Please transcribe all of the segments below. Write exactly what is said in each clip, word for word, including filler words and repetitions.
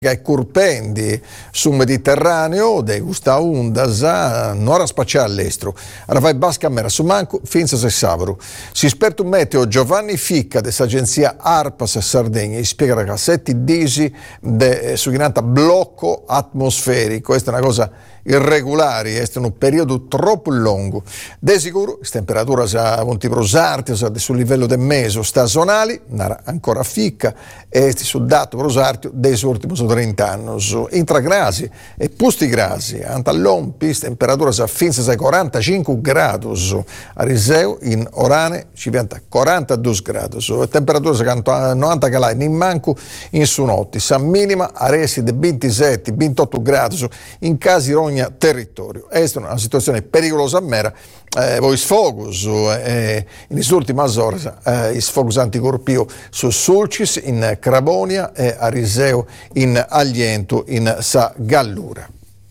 e curpendi sul Mediterraneo de gusta undas non ora spacciare all'estero. Ora vai basca mera su manco finza se savru. Si esperto meteo Giovanni Ficca dell'agenzia Arpas Sardegna spiega che sette disi de su blocco atmosferico. Questa è una cosa irregolare, è un periodo troppo lungo. De sicuro, le temperature sono prosarti sul livello del mese stagionali, ancora ficca, e sul dato prosartio dei ultimi trenta anni. Intragrasi e pusti grasi, antallompi, temperature fino a quarantacinque gradi, a Riseu in Orane ci pianta quarantadue gradi, temperature novanta gradi, in manco in su notti, sa minima a resi di ventisette ventotto gradi, in casi ogni territorio. È una situazione pericolosa a mera. Eh, voi sfogos eh, in queste ultime ore eh, i sfogos anticorpio su Sulcis in Cravonia e a Riseu in Agliento in Sa Gallura.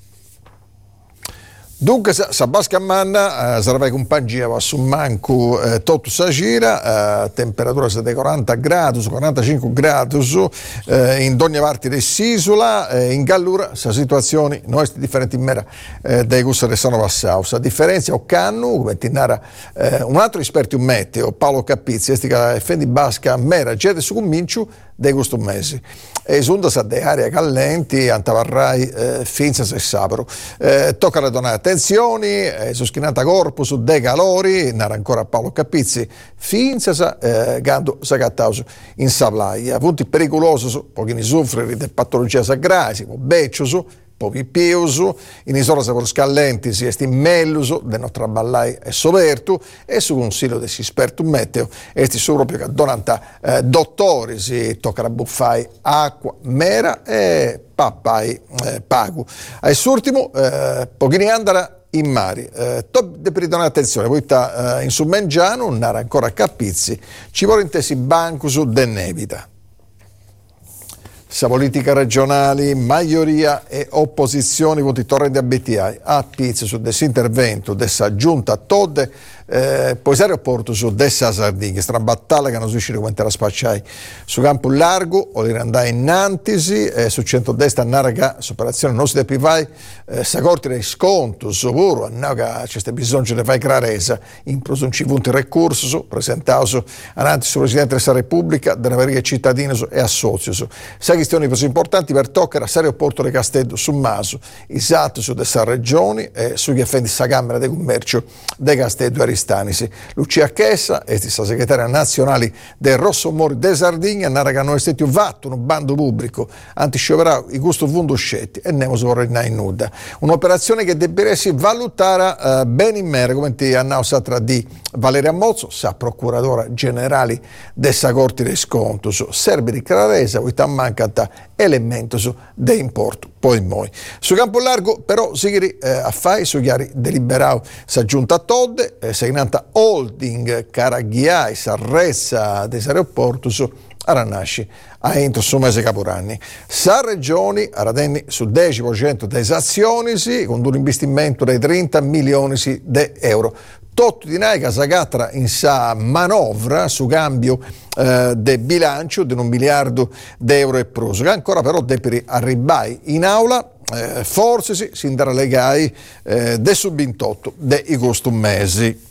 Dunque, sa basca manna, eh, sarà con pangia su manco eh, tutto sa gira, eh, temperatura di quaranta gradi, quarantacinque gradi eh, in ogni parte dell'isola, eh, in Gallura, sa situazioni non è differenti in mera eh, dai gusti che sono passati. A differenza, o canno, come tinara eh, un altro esperto in meteo, Paolo Capizzi, che fendi basca mera, gede su cominciu dei gusto mesi. E sonda sa de aria callenti, antavarrai eh, finza se sabro. Eh, tocca la donare attenzioni, eh, soschinata corpo su dei calori, nara ancora Paolo Capizzi, finza sa eh, gando sa cattauso in saplaia. Punti pericolosi, pochini soffrire di patologia sagrasi, beccioso, pochi piuso, in isola per scallenti si esti melluso, de nostra ballai è sovertu, e su consiglio del esperto meteo, esti su proprio che donanta eh, dottori, si tocca a buffai acqua mera e papai eh, pagu. A ultimo, eh, pochini andara in mari. Eh, top de pridonare attenzione, poi sta eh, in Summengiano, nara ancora a Capizzi, ci vuole intesi banco su dennevita. Sa politica regionali, maggioria e opposizioni voti torrenti a B T I, a pizza su disintervento dessa giunta Todde, eh, poi aeroporto su dessa Sardegna, stra battaglia che non riuscire come era spacciai su campo largo, o li andai in Antisi, eh, su centrodestra Naraga, su operazione non si deve vai, eh, sa corti dei sconto, sicuro, no, che c'è bisogno di fare clarezza, in prosunci punti recurso, presentato avanti su Presidente della Repubblica, della varie cittadine e associati. Sa questioni più importanti per toccare all'aeroporto di Castello su Maso, esatto su dessa regioni e sugli effetti della Camera di Commercio di Castello e Aristanisi. Lucia Chessa, è stata segretaria nazionale del Rosso Mori de Sardegna, narra che non è stato fatto un bando pubblico antiscioperare i gusto fondo scetti e ne vorrei in nuda. Un'operazione che debba essere valutata uh, bene in mera, come ti annuncia tra di Valeria Mozzo, sa procuratore generale dessa Corte dei Sconti, serve di clarezza, poi manca elemento su de importo poi moi. Su campo largo però si eh, a fai su chiari deliberato si aggiunta a Todde, eh, segnata holding Caraghiai s'arrezza des aeroporto su Aranasci a entro su mese caporanni. Sa regioni aradenni sul dieci per cento delle azioni sì, con un investimento dei trenta milioni sì, di euro. Tutto di noi che sagatra in sa manovra su cambio eh, del bilancio di un miliardo di euro e proso, che ancora però deve arrivare in aula, eh, forse sì, si andrà legai eh, del subintotto dei costi mesi.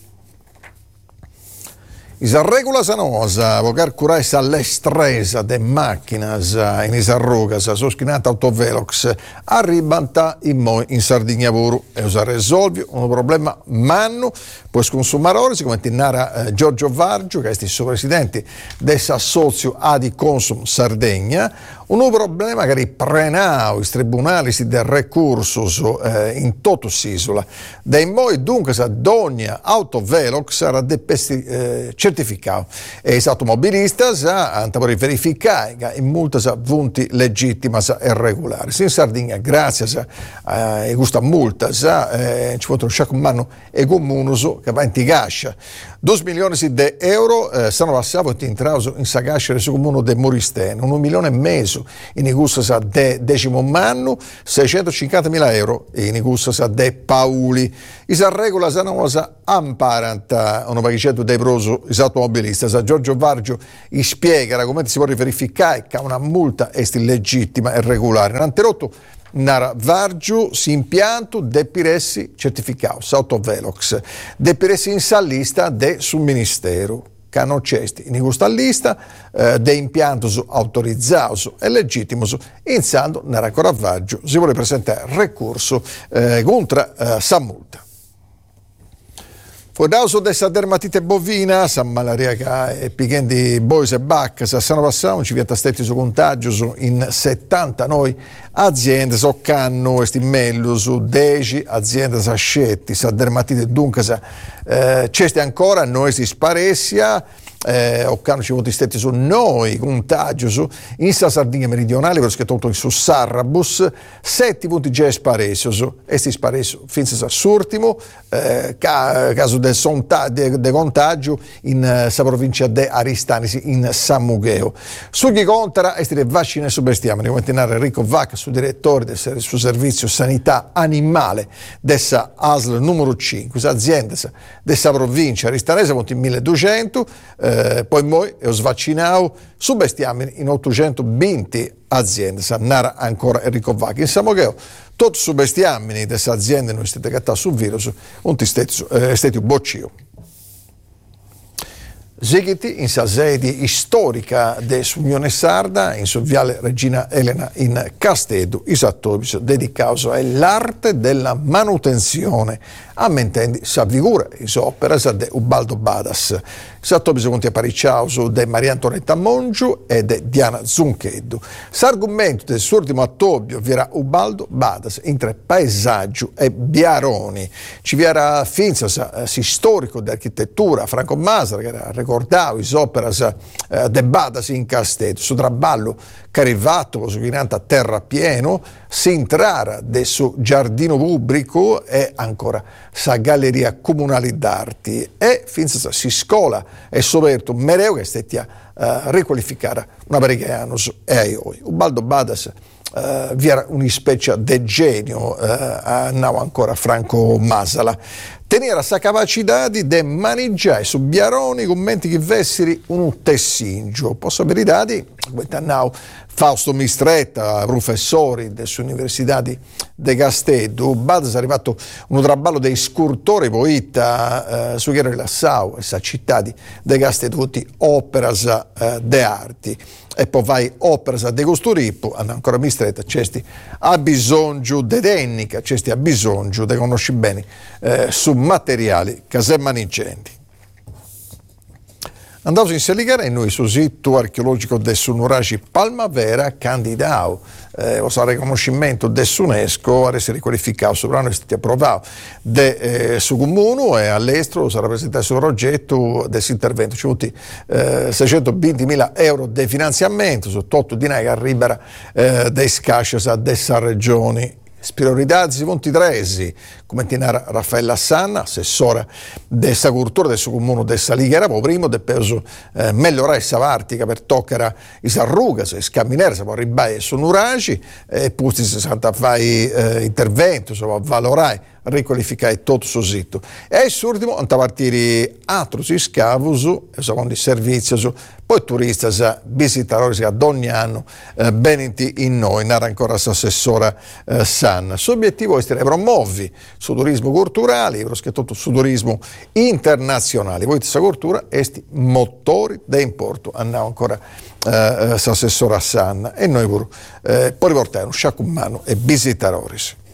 Isa regola sanosa, vocar curai sa l'estresa de macchinas in isa rugas, soschinata autovelox, arribanta in moi in Sardegna puru e usa risolvi un problema manno, poi consumatori, come tinara eh, Giorgio Vargio, che è il suo presidente dell'assozio Adi Consum Sardegna, un problema che riprenau i tribunali del recurso eh, in tutto l'isola. Dai moi dunque sa dogna autovelox sarà depesti eh, certificato e i automobilisti hanno verificare che in molte punti legittime e regolari. In Sardegna, grazie a questa multa, eh, ci può trovare un anno e comune su che va in cascia. due milioni di euro eh, sono passati in trauso in sa cascia del comune di Moristeno, un milione e mezzo in gusto de decimo anno, seicentocinquantamila euro in gusto de Pauli. Isa regola sa non sa amparanta un pagicetto dei proso automobilista. Sa Giorgio Vargio spiega come si può verificare che una multa è illegittima e regolare. Nanterotto Nara Vargiu si impianto de piressi certificato autovelox de piressi in lista de sul ministero che non c'è in questa lista eh, de impianto autorizzato e legittimo iniziando Nara ancora Vargiu si vuole presentare ricorso eh, contro eh, sa multa. Causa dessa dermatite bovina, sa malaria che è pichendi bois e baccas, sono passati, ci vieta stetti su contagio in settantanove aziende, so canno, esti mello su dieci aziende sascetti, sa dermatite dunque sa, eh, c'è ancora, noi si sparessia, eh, o canno ci vuoti stetti su noi, contagio su, in sa Sardegna meridionale, perché tutto su Sarrabus, sette punti già sparesio su, esti sparesio, finza sa surtimo, eh, ca, caso del de, de contagio in uh, sa provincia de Aristanisi in San Mugheo. Sugli contra estire vaccine su bestiame, come tenere Enrico Vacca, su direttore del su servizio sanità animale dessa A S L numero cinque, azienda dessa provincia aristanese, molti milleduecento, eh, poi noi ho svaccinao su bestiame in ottocentoventi aziende, sa nara ancora Enrico Vacca in San Mugheo. Tutti su bestiamini di queste aziende non state cattati sul virus, un è stato boccio. Seguiti in sa sede storica dell'Unione Sarda, in su viale Regina Elena in Castedo, i sattobis dedicato all'arte della manutenzione, ammentendi sa figura, is opera de Ubaldo Badas. Sattobis conti a Paricciauso de Maria Antonietta Mongiu e de Diana Zuncheddu. S'argomento del suo ultimo attobio vi era Ubaldo Badas, intre paesaggio e biaroni. Ci vi era finza sa, si storico di architettura, Franco Masra, che era ricordato, is operas eh, de Badas in Castedo, su traballo carivato su a terra pieno, si entrara del suo giardino pubblico e ancora sa galleria comunale d'arti e finza si scola e soprattutto mereu che stia uh, riqualificare una parecchia anni e aioi. Ubaldo Badas Uh, vi era una specie di genio, uh, andava ancora Franco Masala. Tenere la capacità di maneggiare su biaroni commenti che vesseri un tessingio. Posso verità di Fausto Mistretta, professori dell'Università di De Castedo, Badas è arrivato un traballo dei scultori poeta uh, su che rilassau e sa città di De Castedo, tutti operas uh, de arti. E poi vai operas de costurippo, hanno ancora mistretta, c'esti ha bisogno de tecnica, c'esti ha bisogno de conosci bene eh, su materiali che se manigenti. Andiamo in Seligare e noi sul sito archeologico del Sunuraci Palmavera candidao eh, o sa riconoscimento dell'UNESCO a essere riqualificato sopra noi è stato approvato de eh, su comune e all'estero sarà presentato sul progetto del intervento ci avuti eh, seicentoventimila euro di finanziamento su tutto di noi che arriverà eh, dei scasci a dessa regioni. Priorità si punti tresi, come tinara Raffaella Sanna, assessora della cultura del suo comune del Saligera, poi primo del peso eh, migliorare questa vartica per toccare i sarrugas, i scammineri, si può arrivare su Nuraci, e poi si santa fai eh, intervento, si può valorare, riqualificare tutto il sito. E il ultimo, a partire altri scavus, secondo i servizi, poi turisti visitatori che ad ogni anno eh, benenti in noi, narra ancora l'assessora eh, Sanna. Il suo obiettivo è essere promuovi sul turismo culturale, soprattutto sul turismo internazionale. Poi questa cultura è motori di importo, andiamo ancora eh, l'assessora Sanna e noi pure eh, poi riportare un sciacumano e visitatori.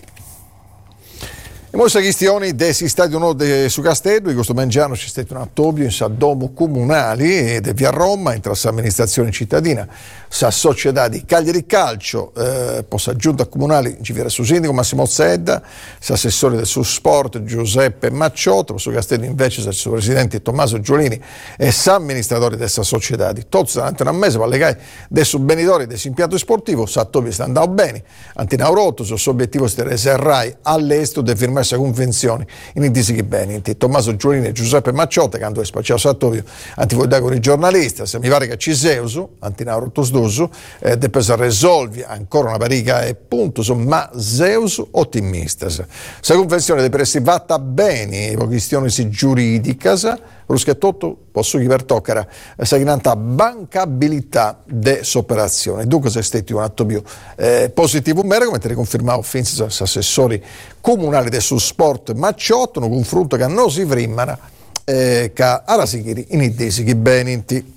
E questa questione del stadio no de, su Castello, in questo mangiano c'è stato un attobio in Saddomo comunali e via Roma, entra l'amministrazione cittadina, sa società di Cagliari Calcio, eh, possa giunta comunali, ci viene su sindaco Massimo Zedda, sa assessore del suo sport Giuseppe Macciotto, su Castello invece sa il suo presidente Tommaso Giolini e sa amministratore della società di Tozzo, davanti a un mese, per legare del subbenitore dell'impianto sportivo, sa Tobi sta andando bene, Antinauroto, il suo obiettivo è essere all'estero, di firmare messa convenzioni in indisi che bene, Tommaso Giulini e Giuseppe Macciotta, che hanno spacciato Sattovio, antivoidà con i giornalisti, se mi pare che ci seusu, antinauro tosdosu, eh, de pesa resolvi, ancora una parica e punto, ma seusu ottimistas. La convenzione deve essere fatta bene, per questioni giuridiche, perché tutto posso chi per toccare la chiamata bancabilità dell'operazione. Dunque se stati un atto più eh, positivo, mero, come te ne confermavo finzi assessori comunali del suo sport Macciotto, un confronto che non si frimmana eh, che alla Sichiri in idesi che benenti.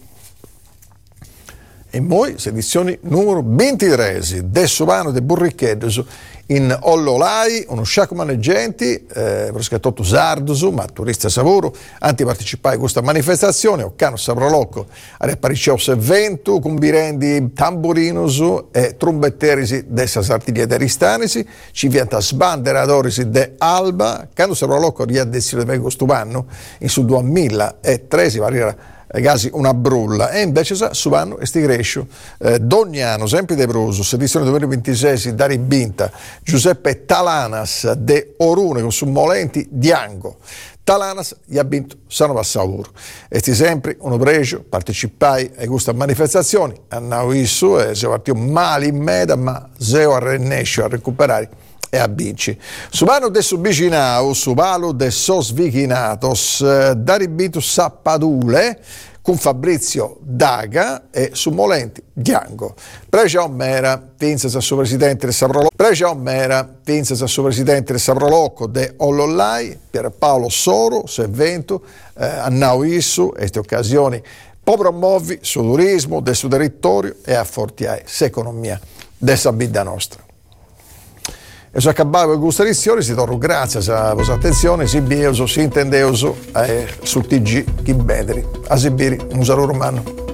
E poi, edizione numero ventitré del Sovano de Burricchedus in Ollolai, uno sciacco maneggianti, eh, proscatotto sardusu, ma turista savoro, antipartecipare a questa manifestazione, Occano Saprolocco, a Pariccios evento, con birendi tamburinus e trombetterisi dessa sartiglia de Ristanisi, ci vienta sbanderadorisi de Alba, Cano Saprolocco riaddessino di questo anno, in su duemilatredici, variera quasi una brulla, e invece sa, subano e sti Grescio, eh, Dognano, sempre de Bruso, edizione duemilaventisei, Dari Binta, Giuseppe Talanas de Orune con su Molenti Diango. Talanas gli ha vinto Sano Passauro. E sti sempre uno pregio, partecipai a questa manifestazione, andavo issu e si partito male in meta, ma seo a rennescio a recuperare e a vinci. Su palo de subicinau, su palo de sos vichinatos, eh, Daribitus Sappadule, con Fabrizio Daga e su Molenti Diango. Precia Mera, Vinces a suo presidente del Saprolocco, Precia Mera, Vinces a suo presidente del Saprolocco de Ollollai, Pierpaolo Soro, Sevento, eh, Annau Issu, e queste occasioni poi promuovi sul turismo del suo territorio e a fortiare l'economia della vita nostra. E se acabava con questa edizione, si torna grazie alla vostra attenzione, si bieso, si intendeuso eh, su T G chi bedri. A Sibiri, un saluto romano.